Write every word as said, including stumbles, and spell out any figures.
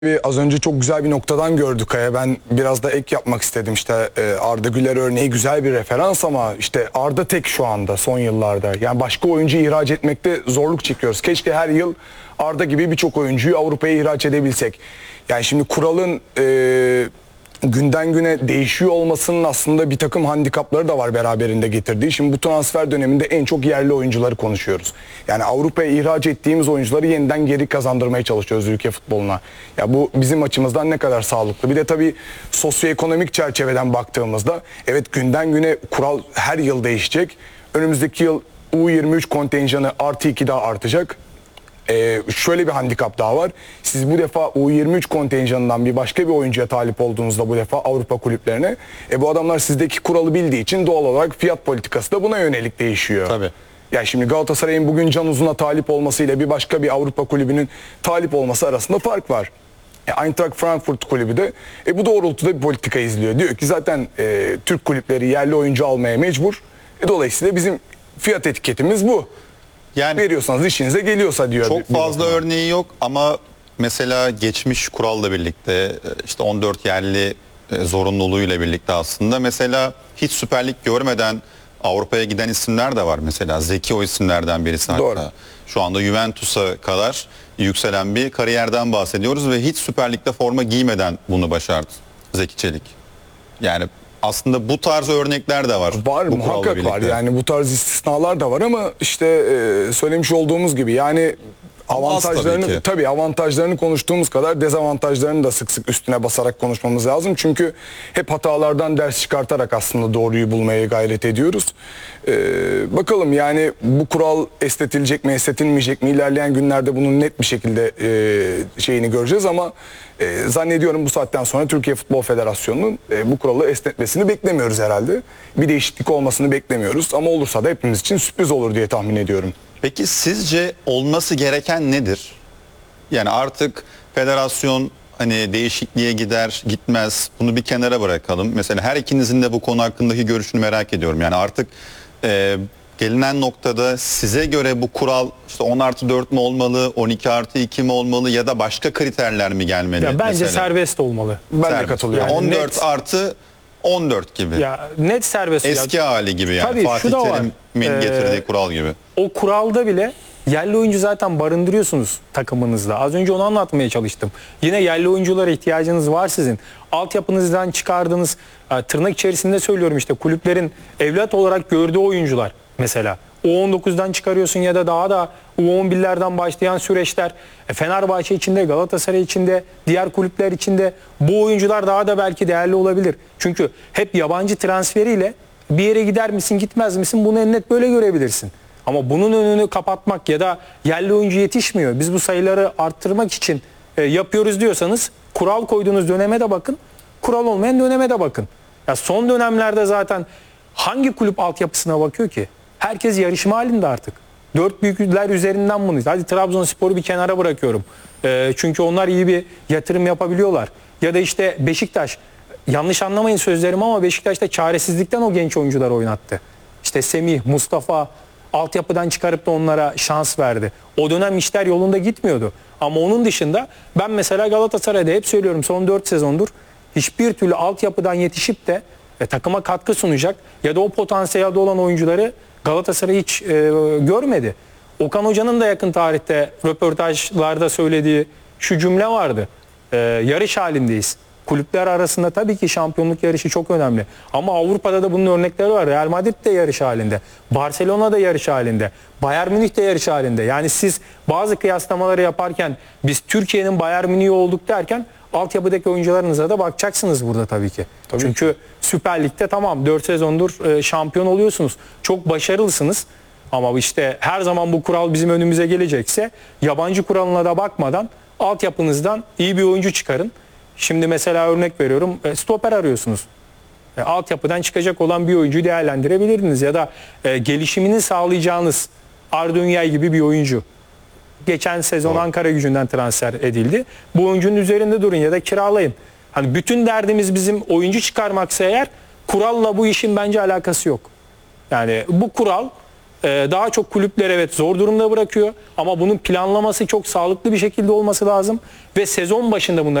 Az önce çok güzel bir noktadan gördük Aya. Ben biraz da ek yapmak istedim. İşte Arda Güler örneği güzel bir referans ama işte Arda tek şu anda son yıllarda. Yani başka oyuncu ihraç etmekte zorluk çekiyoruz. Keşke her yıl Arda gibi birçok oyuncuyu Avrupa'ya ihraç edebilsek. Yani şimdi kuralın e, günden güne değişiyor olmasının aslında bir takım handikapları da var beraberinde getirdiği. Şimdi bu transfer döneminde en çok yerli oyuncuları konuşuyoruz. Yani Avrupa'ya ihraç ettiğimiz oyuncuları yeniden geri kazandırmaya çalışıyoruz ülke futboluna. Ya bu bizim açımızdan ne kadar sağlıklı. Bir de tabii sosyoekonomik çerçeveden baktığımızda evet günden güne kural her yıl değişecek. Önümüzdeki yıl U yirmi üç kontenjanı artı iki daha artacak. Ee, şöyle bir handikap daha var. Siz bu defa U yirmi üç kontenjanından bir başka bir oyuncuya talip olduğunuzda bu defa Avrupa kulüplerine e, bu adamlar sizdeki kuralı bildiği için doğal olarak fiyat politikası da buna yönelik değişiyor. Tabii. Yani şimdi Galatasaray'ın bugün Can Uzun'a talip olmasıyla bir başka bir Avrupa kulübünün talip olması arasında fark var. E, Eintracht Frankfurt kulübü de e, bu doğrultuda bir politika izliyor. Diyor ki zaten e, Türk kulüpleri yerli oyuncu almaya mecbur. E, dolayısıyla bizim fiyat etiketimiz bu. Yani veriyorsanız işinize geliyorsa diyor. Çok fazla örneği yok ama mesela geçmiş kuralla birlikte işte on dört yerli zorunluluğuyla birlikte aslında mesela hiç Süper Lig görmeden Avrupa'ya giden isimler de var. Mesela Zeki o isimlerden birisi hatta. Doğru. Şu anda Juventus'a kadar yükselen bir kariyerden bahsediyoruz ve hiç Süper Lig'de forma giymeden bunu başardı Zeki Çelik. Yani aslında bu tarz örnekler de var. Var, muhakkak var. Yani bu tarz istisnalar da var ama işte e, söylemiş olduğumuz gibi yani avantajlarını tabii, tabii avantajlarını konuştuğumuz kadar dezavantajlarını da sık sık üstüne basarak konuşmamız lazım. Çünkü hep hatalardan ders çıkartarak aslında doğruyu bulmaya gayret ediyoruz. Ee, bakalım yani bu kural esnetilecek mi, esnetilmeyecek mi? İlerleyen günlerde bunun net bir şekilde e, şeyini göreceğiz ama e, zannediyorum bu saatten sonra Türkiye Futbol Federasyonu'nun e, bu kuralı esnetmesini beklemiyoruz herhalde. Bir değişiklik olmasını beklemiyoruz ama olursa da hepimiz için sürpriz olur diye tahmin ediyorum. Peki sizce olması gereken nedir? Yani artık federasyon hani değişikliğe gider gitmez bunu bir kenara bırakalım. Mesela her ikinizin de bu konu hakkındaki görüşünü merak ediyorum. Yani artık e, gelinen noktada size göre bu kural işte on artı dört mü olmalı, on iki artı iki mi olmalı ya da başka kriterler mi gelmeli? Ya bence mesela? Serbest olmalı. Ben Serbest. de katılıyorum. Yani on dört net, artı on dört gibi. Ya net serbest. Eski ya. hali gibi yani. Tabii, Fatih Terim'in ee, getirdiği kural gibi. O kuralda bile yerli oyuncu zaten barındırıyorsunuz takımınızda. Az önce onu anlatmaya çalıştım. Yine yerli oyunculara ihtiyacınız var sizin. Altyapınızdan çıkardığınız, tırnak içerisinde söylüyorum işte kulüplerin evlat olarak gördüğü oyuncular mesela. U on dokuzdan çıkarıyorsun ya da daha da U on birlerden başlayan süreçler. E Fenerbahçe içinde, Galatasaray içinde, diğer kulüpler içinde bu oyuncular daha da belki değerli olabilir. Çünkü hep yabancı transferiyle bir yere gider misin gitmez misin bunu en net böyle görebilirsin. Ama bunun önünü kapatmak ya da yerli oyuncu yetişmiyor. Biz bu sayıları arttırmak için e, yapıyoruz diyorsanız kural koyduğunuz döneme de bakın. Kural olmayan döneme de bakın. Ya son dönemlerde zaten hangi kulüp altyapısına bakıyor ki? Herkes yarışma halinde artık. Dört büyükler üzerinden bunu. Hadi Trabzonspor'u bir kenara bırakıyorum. E, çünkü onlar iyi bir yatırım yapabiliyorlar. Ya da işte Beşiktaş. Yanlış anlamayın sözlerimi ama Beşiktaş'ta çaresizlikten o genç oyuncular oynattı. İşte Semih, Mustafa altyapıdan çıkarıp da onlara şans verdi. O dönem işler yolunda gitmiyordu. Ama onun dışında ben mesela Galatasaray'da hep söylüyorum son dört sezondur hiçbir türlü altyapıdan yetişip de e, takıma katkı sunacak ya da o potansiyelde olan oyuncuları Galatasaray hiç e, görmedi. Okan Hoca'nın da yakın tarihte röportajlarda söylediği şu cümle vardı. E, yarış halindeyiz. Kulüpler arasında tabii ki şampiyonluk yarışı çok önemli. Ama Avrupa'da da bunun örnekleri var. Real Madrid de yarış halinde. Barcelona da yarış halinde. Bayern Münih de yarış halinde. Yani siz bazı kıyaslamaları yaparken biz Türkiye'nin Bayern Münih'i olduk derken altyapıdaki oyuncularınıza da bakacaksınız burada tabii ki. Tabii Çünkü ki. Süper Lig'de tamam dört sezondur şampiyon oluyorsunuz. Çok başarılısınız. Ama işte her zaman bu kural bizim önümüze gelecekse yabancı kuralına da bakmadan altyapınızdan iyi bir oyuncu çıkarın. Şimdi mesela örnek veriyorum stoper arıyorsunuz. E, altyapıdan çıkacak olan bir oyuncuyu değerlendirebilirdiniz ya da e, gelişimini sağlayacağınız Arda Ünyay gibi bir oyuncu. Geçen sezon Doğru. Ankara Gücü'nden transfer edildi. Bu oyuncunun üzerinde durun ya da kiralayın. Hani bütün derdimiz bizim oyuncu çıkarmaksa eğer kuralla bu işin bence alakası yok. Yani bu kural Ee, daha çok kulüpler evet zor durumda bırakıyor ama bunun planlaması çok sağlıklı bir şekilde olması lazım ve sezon başında bunlar